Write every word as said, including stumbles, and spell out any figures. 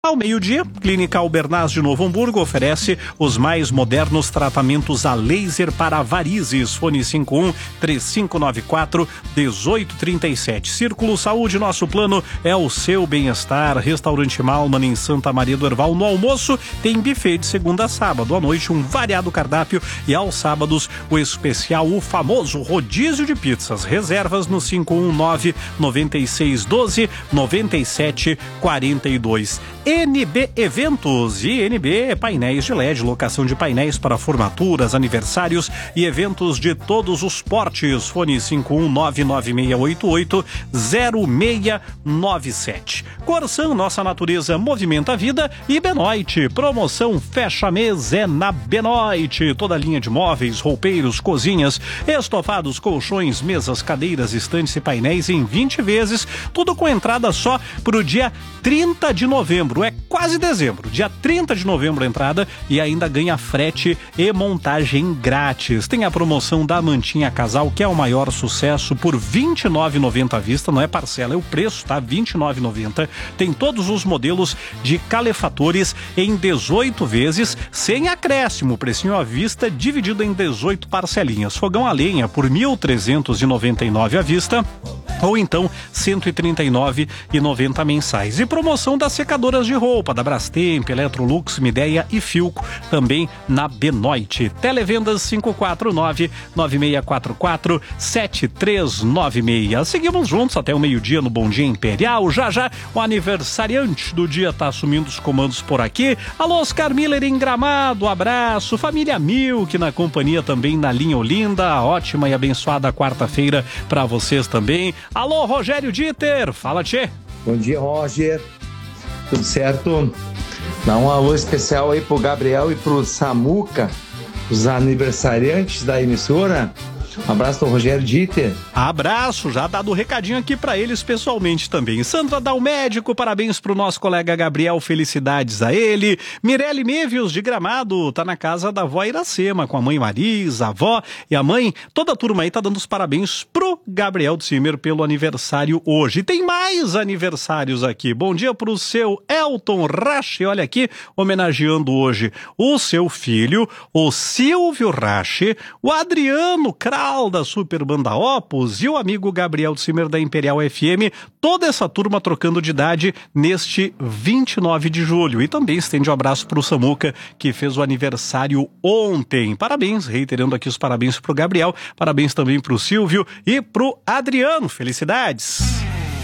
Ao meio-dia, Clínica Albernaz de Novo Hamburgo oferece os mais modernos tratamentos a laser para varizes. Fone cinco um, três cinco nove quatro, um oito três sete. Círculo Saúde, nosso plano é o seu bem-estar. Restaurante Malman em Santa Maria do Herval. No almoço tem buffet de segunda a sábado. À noite, um variado cardápio e aos sábados, o especial, o famoso rodízio de pizzas. Reservas no cinco um nove, nove seis um dois, nove sete quatro dois. N B Eventos e N B Painéis de L E D, locação de painéis para formaturas, aniversários e eventos de todos os portes. Fone cinco um nove nove seis oito oito zero seis nove sete. Corsan, nossa natureza movimenta a vida, e Benoit, promoção fecha mês é na Benoit. Toda linha de móveis, roupeiros, cozinhas, estofados, colchões, mesas, cadeiras, estantes e painéis em vinte vezes, tudo com entrada só pro dia trinta de novembro. É quase dezembro, dia trinta de novembro a entrada, e ainda ganha frete e montagem grátis. Tem a promoção da Mantinha Casal, que é o maior sucesso, por vinte e nove reais e noventa centavos à vista, não é parcela, é o preço, tá? vinte e nove reais e noventa centavos. Tem todos os modelos de calefatores em dezoito vezes, sem acréscimo, precinho à vista, dividido em dezoito parcelinhas. Fogão a lenha por mil trezentos e noventa e nove reais à vista, ou então cento e trinta e nove reais e noventa centavos mensais. E promoção das secadoras de roupa da Brastemp, Electrolux, Midea e Filco, também na Benoit. Televendas cinco quatro nove, nove seis quatro quatro, sete três nove seis. Seguimos juntos até o meio-dia no Bom Dia Imperial. Já já o aniversariante do dia está assumindo os comandos por aqui. Alô, Oscar Miller em Gramado, abraço. Família Milk na companhia também na linha Olinda. Ótima e abençoada quarta-feira para vocês também. Alô, Rogério Dieter, fala, tchê. Bom dia, Roger. Tudo certo? Dá um alô especial aí pro Gabriel e pro Samuca, os aniversariantes da emissora. Um abraço do Rogério Dieter. Abraço, já dado o recadinho aqui pra eles pessoalmente também. Sandra Dal Médico, parabéns pro nosso colega Gabriel, felicidades a ele. Mirelle Mevios de Gramado, tá na casa da avó Iracema, com a mãe Marisa, a avó e a mãe. Toda a turma aí tá dando os parabéns pro Gabriel Zimmer pelo aniversário hoje. E tem mais aniversários aqui. Bom dia pro seu Elton Rache, olha aqui, homenageando hoje o seu filho, o Silvio Rache, o Adriano Kral da Super Banda Opus e o amigo Gabriel Zimmer da Imperial F M, toda essa turma trocando de idade neste vinte e nove de julho. E também estende um abraço para o Samuca, que fez o aniversário ontem. Parabéns, reiterando aqui os parabéns para o Gabriel, parabéns também para o Silvio e para o Adriano. Felicidades!